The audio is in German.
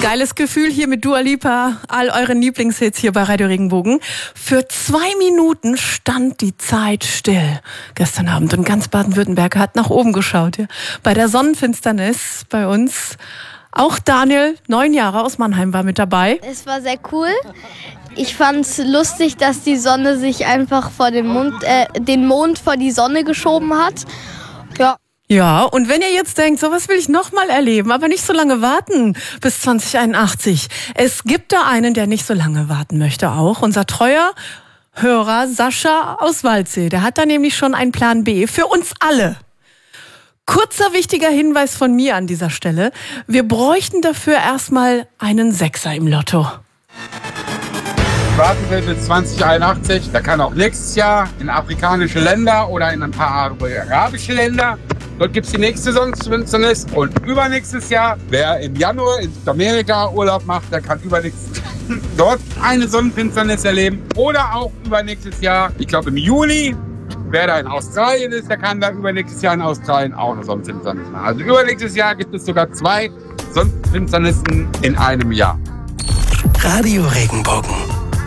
geiles Gefühl hier mit Dua Lipa, all euren Lieblingshits hier bei Radio Regenbogen. Für 2 Minuten stand die Zeit still gestern Abend und ganz Baden-Württemberg hat nach oben geschaut. Ja. Bei der Sonnenfinsternis bei uns. Auch Daniel, 9 Jahre aus Mannheim, war mit dabei. Es war sehr cool. Ich fand's lustig, dass die Sonne sich einfach vor den Mond vor die Sonne geschoben hat. Ja. Ja, und wenn ihr jetzt denkt, sowas will ich nochmal erleben, aber nicht so lange warten bis 2081. Es gibt da einen, der nicht so lange warten möchte auch. Unser treuer Hörer Sascha aus Waldsee. Der hat da nämlich schon einen Plan B für uns alle. Kurzer wichtiger Hinweis von mir an dieser Stelle. Wir bräuchten dafür erstmal einen Sechser im Lotto. Warten will bis 2081. Da kann auch nächstes Jahr in afrikanische Länder oder in ein paar arabische Länder. Dort gibt es die nächste Sonnenfinsternis. Und übernächstes Jahr, wer im Januar in Südamerika Urlaub macht, der kann übernächstes dort eine Sonnenfinsternis erleben. Oder auch übernächstes Jahr, ich glaube im Juli, wer da in Australien ist, der kann da übernächstes Jahr in Australien auch eine Sonnenfinsternis machen. Also übernächstes Jahr gibt es sogar 2 Sonnenfinsternissen in einem Jahr. Radio Regenbogen.